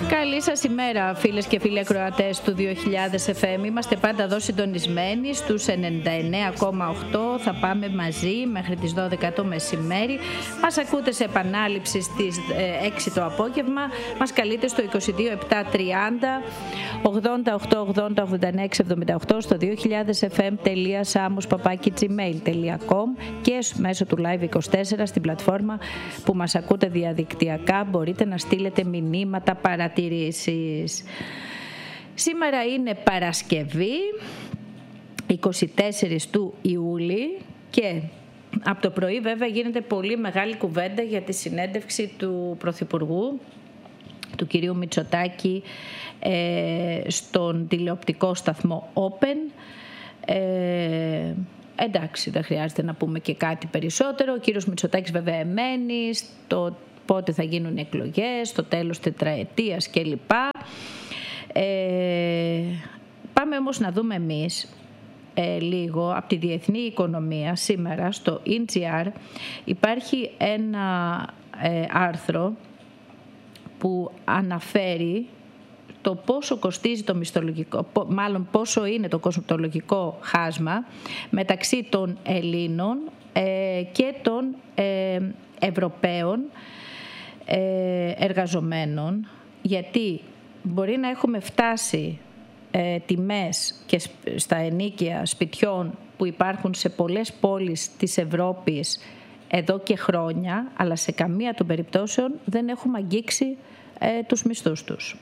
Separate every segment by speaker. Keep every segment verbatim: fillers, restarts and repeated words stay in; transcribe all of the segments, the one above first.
Speaker 1: Καλή σας ημέρα, φίλες και φίλοι ακροατές του δύο χιλιάδες εφ εμ. Είμαστε πάντα εδώ συντονισμένοι στους ενενήντα εννέα κόμμα οκτώ. Θα πάμε μαζί μέχρι τις δώδεκα το μεσημέρι. Μας ακούτε σε επανάληψη στις έξι το απόγευμα. Μας καλείτε στο είκοσι δύο επτά τριάντα ογδόντα οκτώ ογδόντα ογδόντα εννέα εβδομήντα οκτώ στο δύο χιλιάδες εφ εμ τελεία σάμους παπάκι τζι μέιλ τελεία κομ και μέσω του Live είκοσι τέσσερα στην πλατφόρμα που μας ακούτε διαδικτυακά μπορείτε να στείλετε μηνύματα, παρατηρήσεις. Σήμερα είναι Παρασκευή, είκοσι τέσσερις του Ιούλη και από το πρωί βέβαια γίνεται πολύ μεγάλη κουβέντα για τη συνέντευξη του Πρωθυπουργού, του κυρίου Μητσοτάκη, ε, στον τηλεοπτικό σταθμό Open. Ε, εντάξει, δεν χρειάζεται να πούμε και κάτι περισσότερο. Ο κύριος Μητσοτάκης βέβαια εμένει στο πότε θα γίνουν εκλογές, στο τέλος τετραετίας κλπ. Ε, πάμε όμως να δούμε εμείς ε, λίγο από τη διεθνή οικονομία. Σήμερα στο ι τζι αρ υπάρχει ένα ε, άρθρο που αναφέρει το πόσο κοστίζει το μισθολογικό, μάλλον πόσο είναι το κοστολογικό χάσμα μεταξύ των Ελλήνων ε, και των ε, Ευρωπαίων ε, εργαζομένων, γιατί μπορεί να έχουμε φτάσει ε, τιμές και στα ενοίκια σπιτιών που υπάρχουν σε πολλές πόλεις της Ευρώπης εδώ και χρόνια, αλλά σε καμία των περιπτώσεων δεν έχουμε αγγίξει ε, τους μισθούς τους.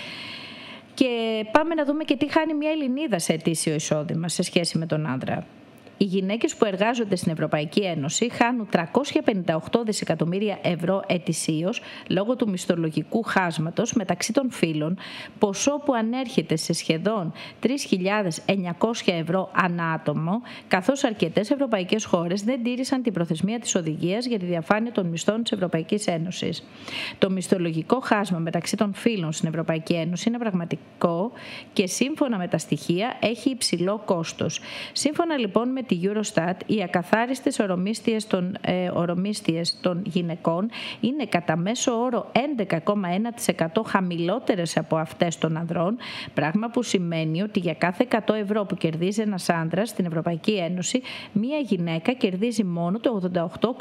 Speaker 1: Και πάμε να δούμε και τι χάνει μια Ελληνίδα σε ετήσιο εισόδημα σε σχέση με τον άντρα. Οι γυναίκες που εργάζονται στην Ευρωπαϊκή Ένωση χάνουν τριακόσια πενήντα οκτώ δισεκατομμύρια ευρώ ετησίως λόγω του μισθολογικού χάσματος μεταξύ των φύλων, ποσό που ανέρχεται σε σχεδόν τρεις χιλιάδες εννιακόσια ευρώ ανά άτομο, καθώς αρκετές ευρωπαϊκές χώρες δεν τήρησαν την προθεσμία της οδηγίας για τη διαφάνεια των μισθών της Ευρωπαϊκής Ένωσης. Το μισθολογικό χάσμα μεταξύ των φύλων στην Ευρωπαϊκή Ένωση είναι πραγματικό και σύμφωνα με τα στοιχεία έχει υψηλό κόστος. Σύμφωνα λοιπόν με τη Eurostat, οι ακαθάριστες ορομίστιες των, ε, ορομίστιες των γυναικών είναι κατά μέσο όρο έντεκα κόμμα ένα τοις εκατό χαμηλότερες από αυτές των ανδρών, πράγμα που σημαίνει ότι για κάθε εκατό ευρώ που κερδίζει ένας άνδρας στην Ευρωπαϊκή Ένωση, μία γυναίκα κερδίζει μόνο το ογδόντα οκτώ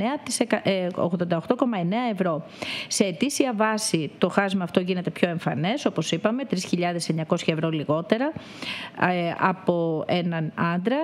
Speaker 1: κόμμα εννέα ευρώ. Σε ετήσια βάση το χάσμα αυτό γίνεται πιο εμφανές, όπως είπαμε, τρεις χιλιάδες εννιακόσια ευρώ λιγότερα ε, από έναν άντρα.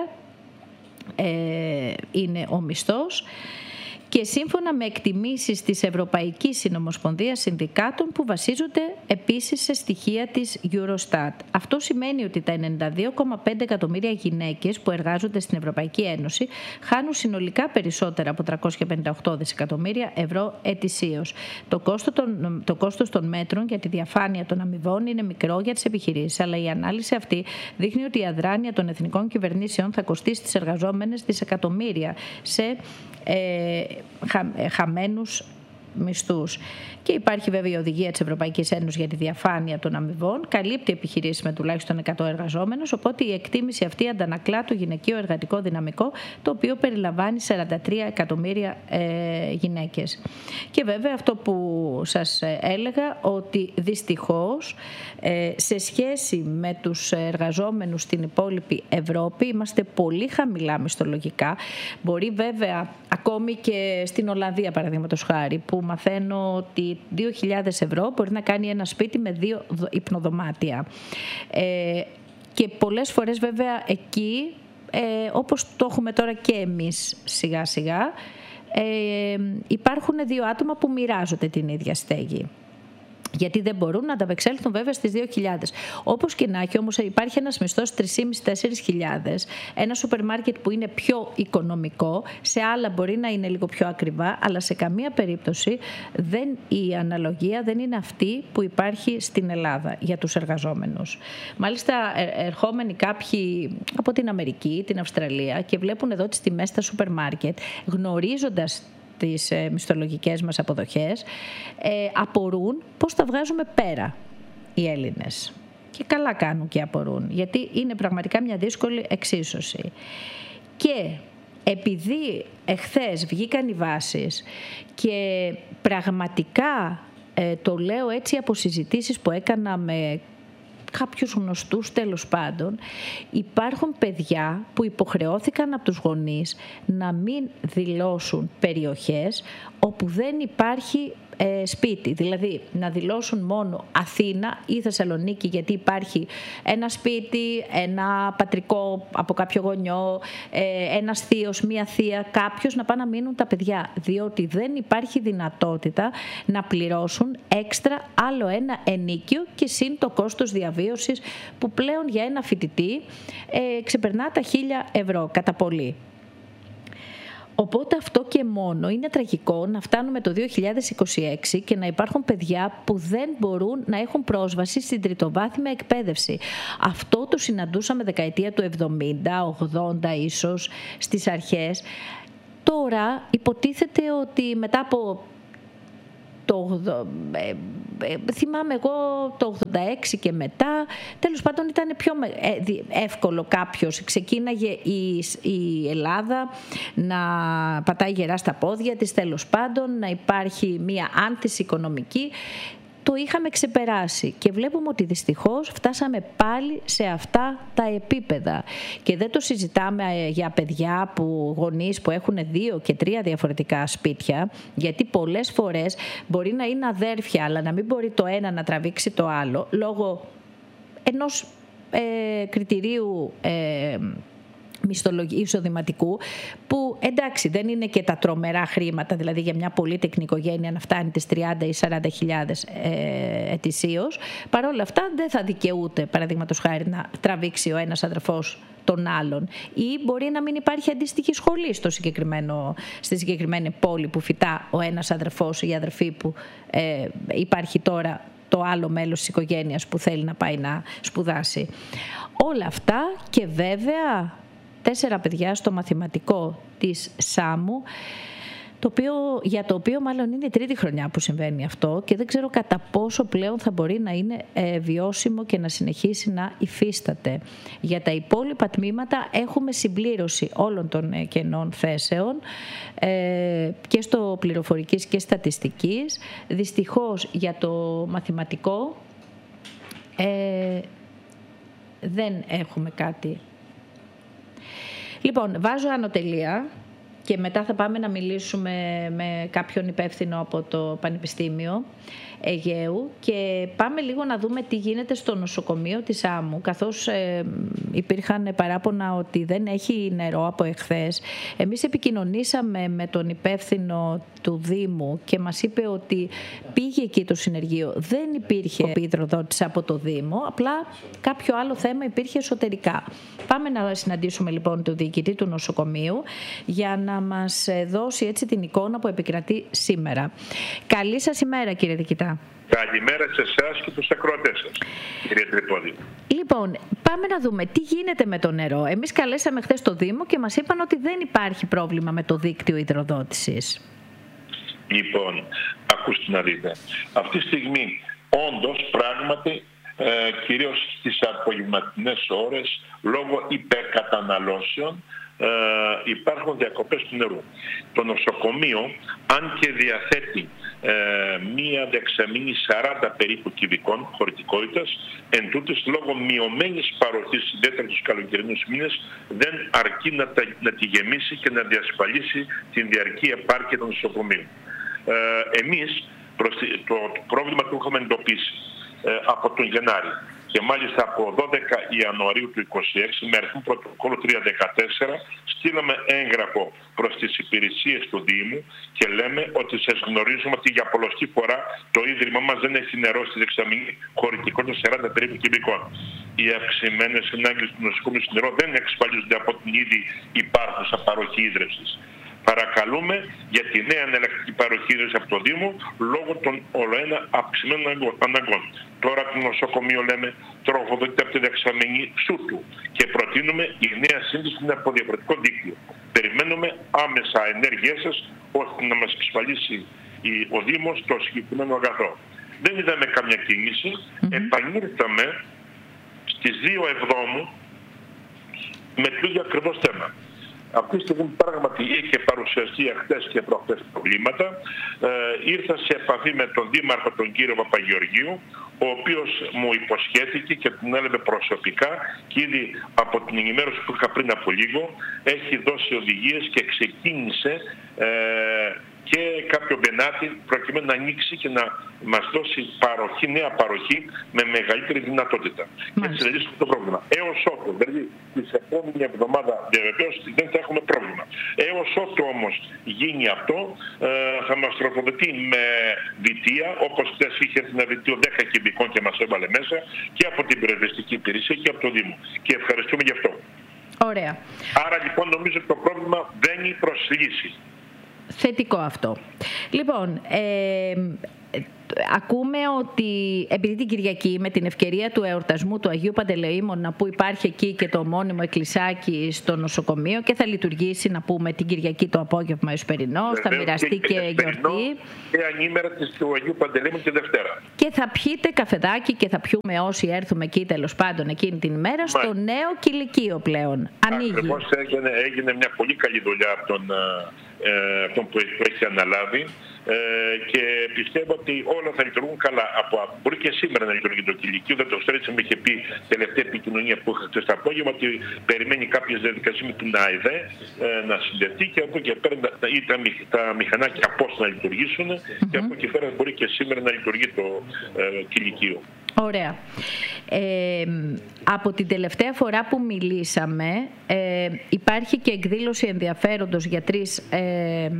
Speaker 1: Ε, είναι ο μισθός και σύμφωνα με εκτιμήσεις της Ευρωπαϊκής Συνομοσπονδίας Συνδικάτων που βασίζονται επίσης σε στοιχεία της Eurostat. Αυτό σημαίνει ότι τα ενενήντα δύο κόμμα πέντε εκατομμύρια γυναίκες που εργάζονται στην Ευρωπαϊκή Ένωση χάνουν συνολικά περισσότερα από τριακόσια πενήντα οκτώ δισεκατομμύρια ευρώ ετησίως. Το κόστος των, το κόστος των μέτρων για τη διαφάνεια των αμοιβών είναι μικρό για τις επιχειρήσεις, αλλά η ανάλυση αυτή δείχνει ότι η αδράνεια των εθνικών κυβερνήσεων θα κοστίσει τις εργαζόμενες δισεκατομμύρια σε ε, χα, χαμένους μισθούς. Και υπάρχει βέβαια η οδηγία της Ευρωπαϊκής Ένωσης για τη διαφάνεια των αμοιβών, καλύπτει επιχειρήσεις με τουλάχιστον εκατό εργαζόμενους, οπότε η εκτίμηση αυτή αντανακλά το γυναικείο εργατικό δυναμικό, το οποίο περιλαμβάνει σαράντα τρία εκατομμύρια ε, γυναίκες. Και βέβαια αυτό που σας έλεγα, ότι δυστυχώς ε, σε σχέση με τους εργαζόμενους στην υπόλοιπη Ευρώπη είμαστε πολύ χαμηλά μισθολογικά. Μπορεί βέβαια ακόμη και στην Ολλανδία, παραδείγματος χάρη, που μαθαίνω ότι δύο χιλιάδες ευρώ μπορεί να κάνει ένα σπίτι με δύο υπνοδωμάτια. Ε, και πολλές φορές βέβαια εκεί, ε, όπως το έχουμε τώρα και εμείς σιγά σιγά, ε, υπάρχουν δύο άτομα που μοιράζονται την ίδια στέγη. Γιατί δεν μπορούν να ανταπεξέλθουν βέβαια στις δύο χιλιάδες. Όπως και να έχει, όμως υπάρχει ένας μισθός τρεις χιλιάδες πεντακόσιες με τέσσερις χιλιάδες, ένα σούπερ μάρκετ που είναι πιο οικονομικό, σε άλλα μπορεί να είναι λίγο πιο ακριβά, αλλά σε καμία περίπτωση δεν, η αναλογία δεν είναι αυτή που υπάρχει στην Ελλάδα για τους εργαζόμενους. Μάλιστα ερχόμενοι κάποιοι από την Αμερική, την Αυστραλία και βλέπουν εδώ τις τιμές στα σούπερ μάρκετ, γνωρίζοντας τις ε, μισθολογικές μας αποδοχές, ε, απορούν πώς τα βγάζουμε πέρα οι Έλληνες. Και καλά κάνουν και απορούν, γιατί είναι πραγματικά μια δύσκολη εξίσωση. Και επειδή εχθές βγήκαν οι βάσεις και πραγματικά Ε, το λέω έτσι από συζητήσεις που έκανα με κάποιους γνωστούς τέλος πάντων. Υπάρχουν παιδιά που υποχρεώθηκαν από τους γονείς να μην δηλώσουν περιοχές όπου δεν υπάρχει ε, σπίτι. Δηλαδή να δηλώσουν μόνο Αθήνα ή Θεσσαλονίκη, γιατί υπάρχει ένα σπίτι, ένα πατρικό από κάποιο γονιό, ε, ένας θείος, μία θεία, κάποιος να πάνε να μείνουν τα παιδιά, διότι δεν υπάρχει δυνατότητα να πληρώσουν έξτρα άλλο ένα ενοίκιο και συν το κόστος διαβίωσης που πλέον για ένα φοιτητή ε, ξεπερνά τα χίλια ευρώ κατά πολύ. Οπότε αυτό και μόνο είναι τραγικό να φτάνουμε το δύο χιλιάδες είκοσι έξι και να υπάρχουν παιδιά που δεν μπορούν να έχουν πρόσβαση στην τριτοβάθμια εκπαίδευση. Αυτό το συναντούσαμε δεκαετία του εβδομήντα, ογδόντα ίσως στις αρχές. Τώρα υποτίθεται ότι μετά από το, ε, ε, θυμάμαι εγώ το ογδόντα έξι και μετά, τέλος πάντων ήταν πιο εύκολο κάποιος. Ξεκίναγε η, η Ελλάδα να πατάει γερά στα πόδια της, τέλος πάντων, να υπάρχει μία άνθηση οικονομική. Το είχαμε ξεπεράσει και βλέπουμε ότι δυστυχώς φτάσαμε πάλι σε αυτά τα επίπεδα. Και δεν το συζητάμε για παιδιά που γονείς που έχουν δύο και τρία διαφορετικά σπίτια, γιατί πολλές φορές μπορεί να είναι αδέρφια αλλά να μην μπορεί το ένα να τραβήξει το άλλο λόγω ενός ε, κριτηρίου ε, εισοδηματικού, που εντάξει δεν είναι και τα τρομερά χρήματα, δηλαδή για μια πολύτεκνη οικογένεια να φτάνει τις τριάντα ή σαράντα χιλιάδες ε, ετησίως, παρόλα αυτά δεν θα δικαιούται παραδείγματος χάρη να τραβήξει ο ένας αδερφός τον άλλον, ή μπορεί να μην υπάρχει αντίστοιχη σχολή στο συγκεκριμένο, στη συγκεκριμένη πόλη που φοιτά ο ένας αδερφός ή η αδερφή που ε, υπάρχει τώρα το άλλο μέλος της οικογένειας που θέλει να πάει να σπουδάσει. Όλα αυτά και βέβαια τέσσερα παιδιά στο μαθηματικό της ΣΑΜΟΥ, το οποίο, για το οποίο μάλλον είναι η τρίτη χρονιά που συμβαίνει αυτό και δεν ξέρω κατά πόσο πλέον θα μπορεί να είναι ε, βιώσιμο και να συνεχίσει να υφίσταται. Για τα υπόλοιπα τμήματα έχουμε συμπλήρωση όλων των ε, κενών θέσεων ε, και στο πληροφορικής και στατιστικής. Δυστυχώς για το μαθηματικό ε, δεν έχουμε κάτι. Λοιπόν, βάζω ανωτελεία και μετά θα πάμε να μιλήσουμε με κάποιον υπεύθυνο από το Πανεπιστήμιο Αιγαίου και πάμε λίγο να δούμε τι γίνεται στο νοσοκομείο της άμμου, καθώς ε, υπήρχαν παράπονα ότι δεν έχει νερό από εχθές. Εμείς επικοινωνήσαμε με τον υπεύθυνο του Δήμου και μας είπε ότι πήγε εκεί το συνεργείο, δεν υπήρχε υδροδότηση από το Δήμο, απλά κάποιο άλλο θέμα υπήρχε εσωτερικά. Πάμε να συναντήσουμε λοιπόν τον διοικητή του νοσοκομείου για να μας δώσει έτσι την εικόνα που επικρατεί σήμερα. Καλή σας ημέρα, κύριε διοικητά.
Speaker 2: Καλημέρα σε εσάς και τους ακροατές σας, κύριε Τρυπώδη.
Speaker 1: Λοιπόν, πάμε να δούμε τι γίνεται με το νερό. Εμείς καλέσαμε χθες το Δήμο και μας είπαν ότι δεν υπάρχει πρόβλημα με το δίκτυο υδροδότησης.
Speaker 2: Λοιπόν, ακούστε να δείτε. Αυτή τη στιγμή, όντως, πράγματι, ε, κυρίως στις απογευματινές ώρες, λόγω υπερκαταναλώσεων, ε, υπάρχουν διακοπές του νερού. Το νοσοκομείο, αν και διαθέτει ε, μία δεξαμήνη σαράντα περίπου κυβικών χωρητικότητας, εν τούτης, λόγω μειωμένης παροχής, ιδιαίτερα τους καλοκαιρινούς μήνες, δεν αρκεί να, τα, να τη γεμίσει και να διασφαλίσει την διαρκή επάρκεια των νοσοκομείων. Ε, εμείς, προς το, το πρόβλημα που είχαμε εντοπίσει ε, από τον Γενάρη και μάλιστα από δώδεκα Ιανουαρίου του είκοσι έξι με αριθμό πρωτοκόλλου τριακόσια δεκατέσσερα στείλαμε έγγραφο προς τις υπηρεσίες του Δήμου και λέμε ότι σας γνωρίζουμε ότι για πολλωστή φορά το Ίδρυμα μας δεν έχει νερό στη δεξαμηνή χωρητικότητα σαράντα περίπου κυβικών. Οι αυξημένες ανάγκες του νοσοκομείου στο νερό δεν εξασφαλίζονται από την ήδη υπάρχουσα παροχή ίδρυυσης. Παρακαλούμε για τη νέα εναλλακτική παροχή από το Δήμο λόγω των ολοένα αυξημένων αναγκών. Τώρα το νοσοκομείο, λέμε, τροφοδοτείται από τη δεξαμενή Σούτου και προτείνουμε η νέα σύνδεση από διαφορετικό δίκτυο. Περιμένουμε άμεσα ενέργειές σας ώστε να μας εξασφαλίσει ο Δήμος το συγκεκριμένο αγαθό. Δεν είδαμε καμιά κίνηση. Mm-hmm. Επανήλθαμε στις δύο Εβδόμου με το ίδιο ακριβώς θέμα. Αυτή τη στιγμή πράγματι είχε παρουσιαστεί χτες και προχτές προβλήματα. Ε, ήρθα σε επαφή με τον Δήμαρχο, τον κύριο Παπαγεωργίου, ο οποίος μου υποσχέθηκε και τον έλεγε προσωπικά και ήδη από την ενημέρωση που είχα πριν από λίγο έχει δώσει οδηγίες και ξεκίνησε ε, και κάποιο μπενάτι προκειμένου να ανοίξει και να μας δώσει παροχή, νέα παροχή με μεγαλύτερη δυνατότητα. Μάλιστα. Και έτσι να λύσουμε το πρόβλημα. Έως ότου, δηλαδή την επόμενη εβδομάδα βεβαίως δεν θα έχουμε πρόβλημα. Έως ότου όμως γίνει αυτό, ε, θα μας τροφοδοτεί με βιτία, όπως χθες είχε έρθει ένα βιτίο δέκα κυβικών και μας έβαλε μέσα και από την πυροσβεστική υπηρεσία και από το Δήμο. Και ευχαριστούμε γι' αυτό.
Speaker 1: Ωραία.
Speaker 2: Άρα λοιπόν νομίζω ότι το πρόβλημα βαίνει προς λύση.
Speaker 1: Θετικό αυτό. Λοιπόν, ε, ακούμε ότι επειδή την Κυριακή με την ευκαιρία του εορτασμού του Αγίου Παντελεήμωνα που υπάρχει εκεί και το μόνιμο εκκλησάκι στο νοσοκομείο και θα λειτουργήσει να πούμε την Κυριακή το απόγευμα Εσπερινός, θα μοιραστεί και, και γιορτή.
Speaker 2: Και ανήμερα του Αγίου Παντελεήμωνα και Δευτέρα.
Speaker 1: Και θα πιείτε καφεδάκι και θα πιούμε όσοι έρθουμε εκεί τέλος πάντων εκείνη την ημέρα στο Μάλιστα. νέο κηλικείο πλέον. Ανοίγει.
Speaker 2: Ακριβώς έγινε, έγινε μια πολύ καλή δουλειά από τον, ε, αυτόν που έχει αναλάβει. Ε, και πιστεύω ότι όλα θα λειτουργούν καλά. Από, μπορεί και σήμερα να λειτουργεί το κηλικείο. Δεν το ξέρω, έτσι με είχε πει τελευταία επικοινωνία που είχα χθες το απόγευμα ότι περιμένει κάποιες διαδικασίες με την ΑΕΔΕ ε, να συνδεθεί και από εκεί πέρα ή τα, τα μηχανάκια πώς να λειτουργήσουν mm-hmm. και από εκεί πέρα μπορεί και σήμερα να λειτουργεί το ε, κηλικείο.
Speaker 1: Ωραία. Ε, από την τελευταία φορά που μιλήσαμε ε, υπάρχει και εκδήλωση ενδιαφέροντος για τρεις ε,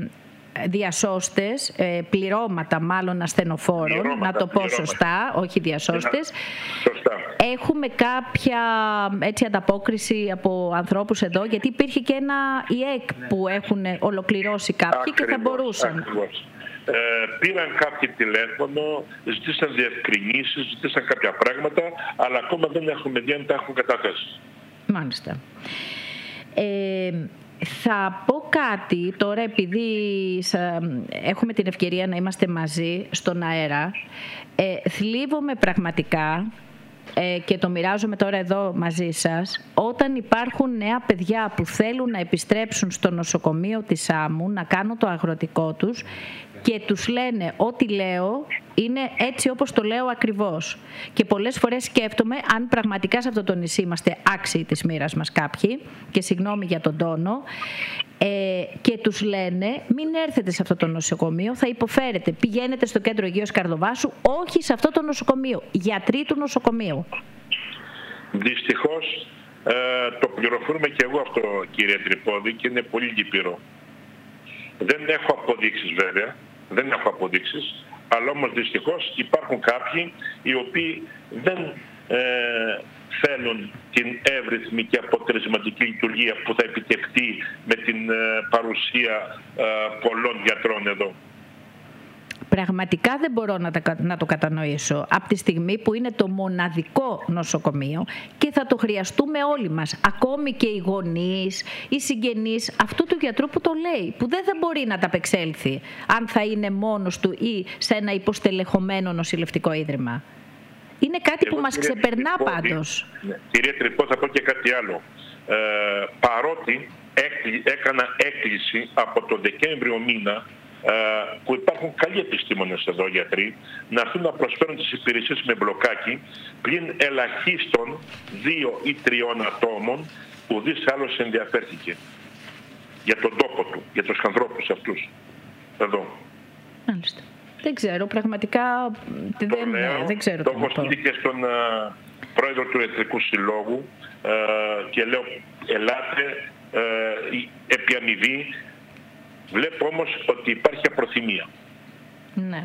Speaker 1: διασώστες, πληρώματα μάλλον ασθενοφόρων, πληρώματα, να το πω πληρώματα. Σωστά, όχι διασώστες.
Speaker 2: Σωστά.
Speaker 1: Έχουμε κάποια έτσι, ανταπόκριση από ανθρώπους εδώ, γιατί υπήρχε και ένα ΙΕΚ που έχουν ολοκληρώσει κάποιοι ακριβώς, και θα μπορούσαν.
Speaker 2: Ακριβώς. Ε, πήραν κάποιοι τηλέφωνο, ζητήσαν διευκρινήσεις, ζητήσαν κάποια πράγματα, αλλά ακόμα δεν έχουμε δει αν τα έχουν καταθέσει.
Speaker 1: Μάλιστα. Ε, Θα πω κάτι τώρα, επειδή έχουμε την ευκαιρία να είμαστε μαζί στον αέρα. Ε, θλίβομαι πραγματικά ε, και το μοιράζομαι τώρα εδώ μαζί σας, όταν υπάρχουν νέα παιδιά που θέλουν να επιστρέψουν στο νοσοκομείο της Σάμου, να κάνουν το αγροτικό τους και τους λένε ό,τι λέω είναι έτσι όπως το λέω ακριβώς. Και πολλές φορές σκέφτομαι αν πραγματικά σε αυτό το νησί είμαστε άξιοι της μοίρας μας κάποιοι, και συγγνώμη για τον τόνο, ε, και τους λένε μην έρθετε σε αυτό το νοσοκομείο, θα υποφέρετε, πηγαίνετε στο κέντρο Αιγαίος Καρδοβάσου, όχι σε αυτό το νοσοκομείο, γιατροί του νοσοκομείου.
Speaker 2: Δυστυχώς ε, το πληροφορούμε και εγώ αυτό, κύριε Τρυπόδη, και είναι πολύ λυπηρό. Δεν έχω αποδείξεις βέβαια, δεν έχω αποδείξεις, αλλά όμως δυστυχώς υπάρχουν κάποιοι οι οποίοι δεν ε, θέλουν την εύρυθμη και αποτελεσματική λειτουργία που θα επιτευχθεί με την ε, παρουσία ε, πολλών γιατρών εδώ.
Speaker 1: Πραγματικά δεν μπορώ να, τα, να το κατανοήσω από τη στιγμή που είναι το μοναδικό νοσοκομείο και θα το χρειαστούμε όλοι μας, ακόμη και οι γονείς, οι συγγενείς αυτού του γιατρού που το λέει, που δεν θα μπορεί να ταπεξέλθει αν θα είναι μόνος του ή σε ένα υποστελεχωμένο νοσηλευτικό ίδρυμα. Είναι κάτι Εγώ, που μας ξεπερνά Τρυπόδη, πάντως. Ναι.
Speaker 2: Κυρία Τρυπό, θα πω και κάτι άλλο. Ε, παρότι έκανα έκκληση από τον Δεκέμβριο μήνα, που υπάρχουν καλοί επιστήμονες εδώ, γιατροί, να έρθουν να προσφέρουν τις υπηρεσίες με μπλοκάκι, πλην ελαχίστων δύο ή τριών ατόμων που δις άλλος ενδιαφέρθηκε για τον τόπο του, για τους ανθρώπους αυτούς εδώ.
Speaker 1: Μάλιστα. Δεν ξέρω, πραγματικά δεν,
Speaker 2: λέω,
Speaker 1: δεν ξέρω
Speaker 2: το έχω στείλει και στον uh, πρόεδρο του Ιατρικού Συλλόγου uh, και λέω ελάτε uh, επί αμοιβή. Βλέπω όμως ότι υπάρχει απροθυμία.
Speaker 1: Ναι.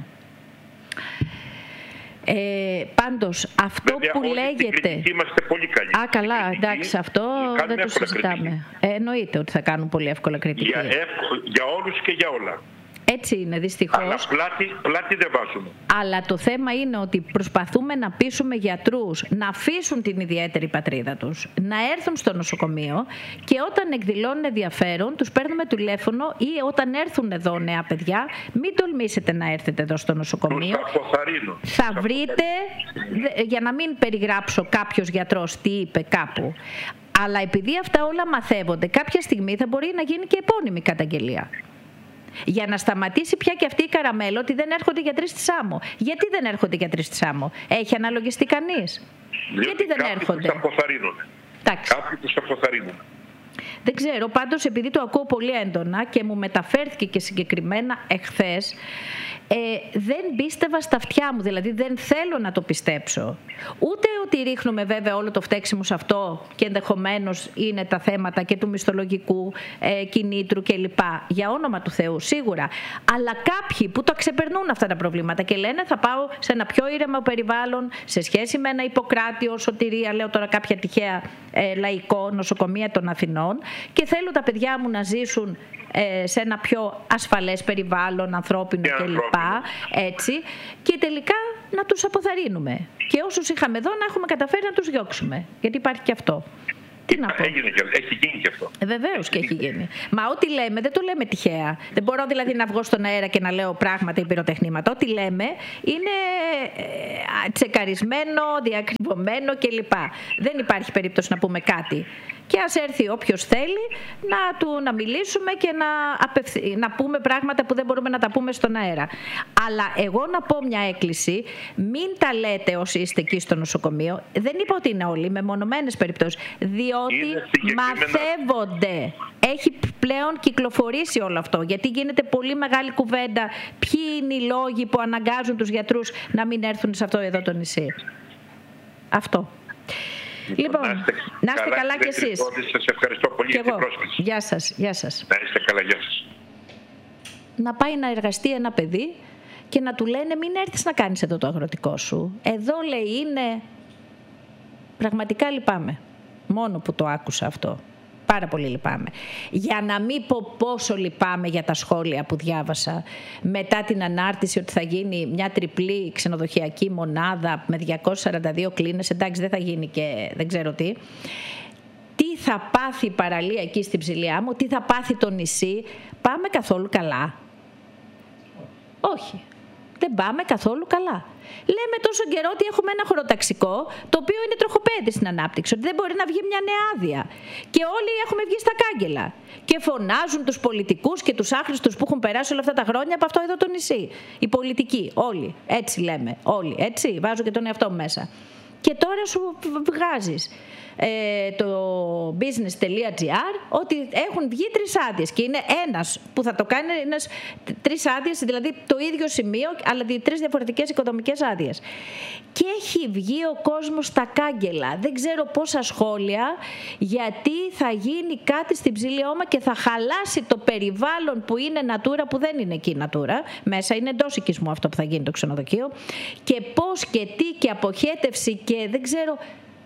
Speaker 1: Ε, πάντως, αυτό
Speaker 2: Βέβαια,
Speaker 1: που
Speaker 2: όλοι
Speaker 1: λέγεται...
Speaker 2: Στην είμαστε πολύ καλοί.
Speaker 1: Α, καλά, εντάξει, αυτό δεν το συζητάμε. Ε, εννοείται ότι θα κάνουν πολύ εύκολα κριτική.
Speaker 2: Για, εύκολα, για όλους και για όλα.
Speaker 1: Έτσι είναι, δυστυχώς.
Speaker 2: Αλλά πλάτη, πλάτη δεν βάζουμε.
Speaker 1: Αλλά το θέμα είναι ότι προσπαθούμε να πείσουμε γιατρούς να αφήσουν την ιδιαίτερη πατρίδα τους, να έρθουν στο νοσοκομείο και όταν εκδηλώνουν ενδιαφέρον τους παίρνουμε τηλέφωνο ή όταν έρθουν εδώ νέα παιδιά, μην τολμήσετε να έρθετε εδώ στο νοσοκομείο. Θα βρείτε, για να μην περιγράψω κάποιος γιατρός τι είπε κάπου, Αλλά επειδή αυτά όλα μαθεύονται, κάποια στιγμή θα μπορεί να γίνει και επώνυμη καταγγελία. Για να σταματήσει πια και αυτή η καραμέλα ότι δεν έρχονται γιατροί στη Σάμο. Γιατί δεν έρχονται γιατροί στη Σάμο? Έχει αναλογιστεί κανείς? Γιατί δεν έρχονται?
Speaker 2: Κάποιοι τους αποθαρρύνουν. Κάποιοι τους αποθαρρύνουν.
Speaker 1: Δεν ξέρω, πάντως επειδή το ακούω πολύ έντονα και μου μεταφέρθηκε και συγκεκριμένα εχθές, ε, δεν πίστευα στα αυτιά μου, δηλαδή δεν θέλω να το πιστέψω. Ούτε ότι ρίχνουμε βέβαια όλο το φταίξιμο σε αυτό και ενδεχομένως είναι τα θέματα και του μισθολογικού ε, κινήτρου κλπ. Για όνομα του Θεού, σίγουρα. Αλλά κάποιοι που τα ξεπερνούν αυτά τα προβλήματα και λένε θα πάω σε ένα πιο ήρεμο περιβάλλον σε σχέση με ένα Ιπποκράτιο, Σωτηρία, λέω τώρα κάποια τυχαία ε, λαϊκό νοσοκομεία των Αθηνών, και θέλω τα παιδιά μου να ζήσουν ε, σε ένα πιο ασφαλές περιβάλλον, ανθρώπινο κλπ. Έτσι, και τελικά να τους αποθαρρύνουμε. Και όσους είχαμε εδώ να έχουμε καταφέρει να τους διώξουμε. Γιατί υπάρχει και αυτό. Τι να πω.
Speaker 2: Έγινε και, έχει γίνει και αυτό.
Speaker 1: Ε, βεβαίως και έχει γίνει. Μα ό,τι λέμε δεν το λέμε τυχαία. Δεν μπορώ δηλαδή να βγω στον αέρα και να λέω πράγματα ή πυροτεχνήματα. Ό,τι λέμε είναι ε, τσεκαρισμένο, διακριβωμένο κλπ. Δεν υπάρχει περίπτωση να πούμε κάτι. Και ας έρθει όποιος θέλει να του να μιλήσουμε και να, απευθυ... να πούμε πράγματα που δεν μπορούμε να τα πούμε στον αέρα. Αλλά εγώ να πω μια έκκληση, μην τα λέτε όσοι είστε εκεί στο νοσοκομείο. Δεν είπα ότι είναι όλοι, με μονομένες περιπτώσεις. Διότι μαθεύονται. Έχει πλέον κυκλοφορήσει όλο αυτό. Γιατί γίνεται πολύ μεγάλη κουβέντα ποιοι είναι οι λόγοι που αναγκάζουν τους γιατρούς να μην έρθουν σε αυτό εδώ το νησί. Αυτό. Λοιπόν, να είστε, να είστε καλά, καλά κι εσείς.
Speaker 2: Σας ευχαριστώ πολύ για την πρόσκληση.
Speaker 1: Γεια σας, γεια σας.
Speaker 2: Να είστε καλά, γεια σας.
Speaker 1: Να πάει να εργαστεί ένα παιδί και να του λένε μην έρθεις να κάνεις εδώ το αγροτικό σου. Εδώ λέει είναι... Πραγματικά λυπάμαι. Μόνο που το άκουσα αυτό. Πάρα πολύ λυπάμαι. Για να μην πω πόσο λυπάμαι για τα σχόλια που διάβασα μετά την ανάρτηση ότι θα γίνει μια τριπλή ξενοδοχειακή μονάδα με διακόσιες σαράντα δύο κλίνες, εντάξει δεν θα γίνει και δεν ξέρω τι. Τι θα πάθει η παραλία εκεί στην Ψηλιά μου, τι θα πάθει το νησί, πάμε καθόλου καλά? Όχι. Δεν πάμε καθόλου καλά. Λέμε τόσο καιρό ότι έχουμε ένα χωροταξικό το οποίο είναι τροχοπέδι στην ανάπτυξη, ότι δεν μπορεί να βγει μια νέα άδεια. Και όλοι έχουμε βγει στα κάγκελα. Και φωνάζουν τους πολιτικούς και τους άχρηστους που έχουν περάσει όλα αυτά τα χρόνια από αυτό εδώ το νησί. Οι πολιτικοί, όλοι. Έτσι λέμε. Όλοι. Έτσι. Βάζω και τον εαυτό μου μέσα. Και τώρα σου βγάζεις ε, το business.gr ότι έχουν βγει τρεις άδειες και είναι ένας που θα το κάνει, ένας, τρεις άδειες, δηλαδή το ίδιο σημείο, αλλά τρεις διαφορετικές οικοδομικές άδειες. Και έχει βγει ο κόσμος στα κάγκελα. Δεν ξέρω πόσα σχόλια, γιατί θα γίνει κάτι στην Ψηλή Ώμα και θα χαλάσει το περιβάλλον που είναι Natura, που δεν είναι εκεί Natura. Μέσα είναι εντός οικισμού αυτό που θα γίνει το ξενοδοχείο. Και πώς και τι και αποχέτευση και δεν ξέρω.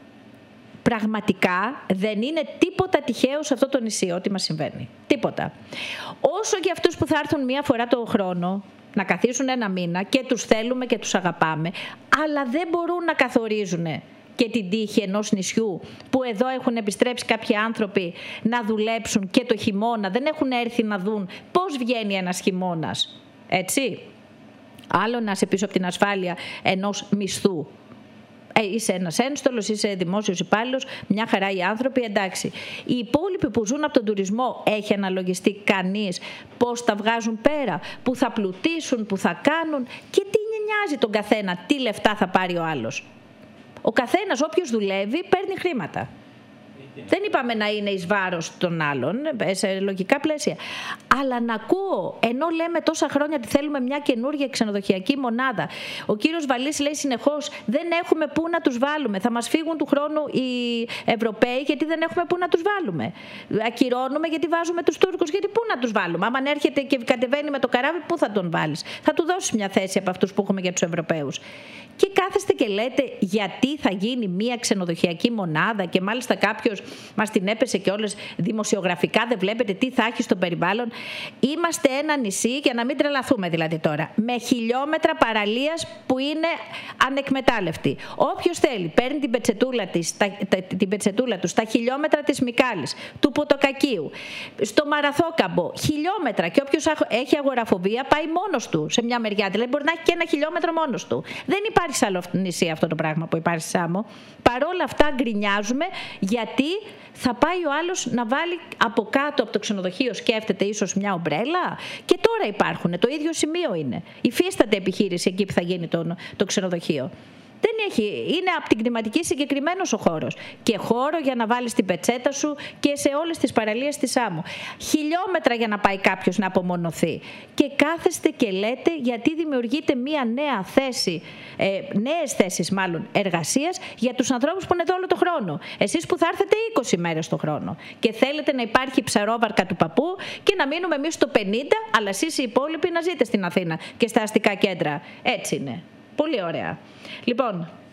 Speaker 1: Πραγματικά δεν είναι τίποτα τυχαίο σε αυτό το νησί ό,τι μας συμβαίνει. Τίποτα. Όσο και αυτούς που θα έρθουν μία φορά το χρόνο να καθίσουν ένα μήνα και τους θέλουμε και τους αγαπάμε, αλλά δεν μπορούν να καθορίζουν και την τύχη ενός νησιού που εδώ έχουν επιστρέψει κάποιοι άνθρωποι να δουλέψουν και το χειμώνα, δεν έχουν έρθει να δουν πώς βγαίνει ένας χειμώνας. Έτσι. Άλλο να είσαι πίσω από την ασφάλεια ενός μισθού. Ε, είσαι ένας ένστολος, είσαι δημόσιος υπάλληλος, μια χαρά οι άνθρωποι, εντάξει. Οι υπόλοιποι που ζουν από τον τουρισμό, έχει αναλογιστεί κανείς πώς τα βγάζουν πέρα, που θα πλουτίσουν, που θα κάνουν και τι νοιάζει τον καθένα, τι λεφτά θα πάρει ο άλλος. Ο καθένας, όποιος δουλεύει, παίρνει χρήματα. Δεν είπαμε να είναι εις βάρος των άλλων, σε λογικά πλαίσια. Αλλά να ακούω, ενώ λέμε τόσα χρόνια ότι θέλουμε μια καινούργια ξενοδοχειακή μονάδα. Ο κύριος Βαλής λέει συνεχώς δεν έχουμε πού να τους βάλουμε. Θα μας φύγουν του χρόνου οι Ευρωπαίοι γιατί δεν έχουμε πού να τους βάλουμε. Ακυρώνουμε γιατί βάζουμε τους Τούρκους, γιατί πού να τους βάλουμε. Άμα έρχεται και κατεβαίνει με το καράβι, πού θα τον βάλεις? Θα του δώσεις μια θέση από αυτούς που έχουμε για τους Ευρωπαίους. Και κάθεστε και λέτε γιατί θα γίνει μια ξενοδοχειακή μονάδα και μάλιστα κάποιος μας την έπεσε και όλες δημοσιογραφικά, δεν βλέπετε τι θα έχει στο περιβάλλον. Είμαστε ένα νησί, για να μην τρελαθούμε δηλαδή τώρα, με χιλιόμετρα παραλίας που είναι ανεκμετάλλευτη. Όποιος θέλει παίρνει την πετσετούλα, της, τα, τα, την πετσετούλα του στα χιλιόμετρα της Μυκάλης, του Ποτοκακίου, στο Μαραθόκαμπο, χιλιόμετρα, και όποιος έχει αγοραφοβία πάει μόνος του σε μια μεριά, δηλαδή μπορεί να έχει και ένα χιλιόμετρο μόνος του. Δεν υπάρχει υπάρχει σε άλλο νησί αυτό το πράγμα που υπάρχει στη Σάμο. Παρόλα αυτά γκρινιάζουμε γιατί θα πάει ο άλλος να βάλει από κάτω από το ξενοδοχείο, σκέφτεται ίσως μια ομπρέλα. Και τώρα υπάρχουν, το ίδιο σημείο είναι. Υφίσταται επιχείρηση εκεί που θα γίνει το, το ξενοδοχείο. Δεν έχει, είναι από την κτηματική συγκεκριμένος ο χώρος. Και χώρο για να βάλεις την πετσέτα σου και σε όλες τις παραλίες της Σάμου. Χιλιόμετρα για να πάει κάποιος να απομονωθεί. Και κάθεστε και λέτε γιατί δημιουργείται μία νέα θέση, ε, νέες θέσεις μάλλον εργασίας για τους ανθρώπους που είναι εδώ όλο το χρόνο. Εσείς που θα έρθετε είκοσι μέρες το χρόνο. Και θέλετε να υπάρχει ψαρόβαρκα του παππού και να μείνουμε εμείς στο πενήντα, αλλά εσείς οι υπόλοιποι να ζείτε στην Αθήνα και στα αστικά κέντρα. Έτσι είναι. Πολύ ωραία. Λοιπόν,